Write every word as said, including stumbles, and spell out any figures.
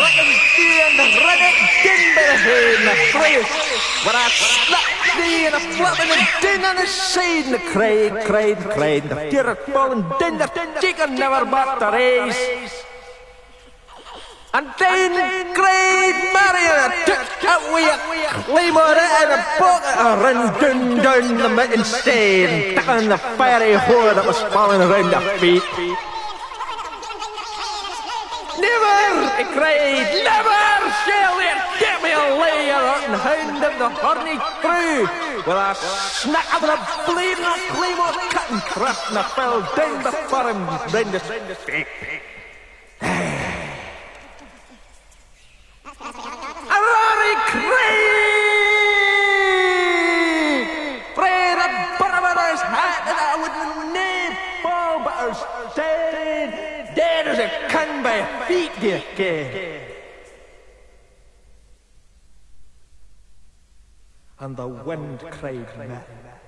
fucking thee and the running din by the head and the face. Where I slapped thee and a flapping and din on the side and the cried, cried, cried. The fear of falling din, the chicken never backed the race. And then cried Marion, took a wee claymore and a bucket and ran down, down the mountain stair, took on the fiery whore that was falling around their feet. Never, he cried, never shall they get me a layer and hound of the horny crew. With a snack of the bleeding claymore cut and crushed and I fell down before him round his feet. And Rory cried, pray the bottom of his hat that I would nae fall but I was dead, dead as a can by a feet, dear ken. And the wind cried,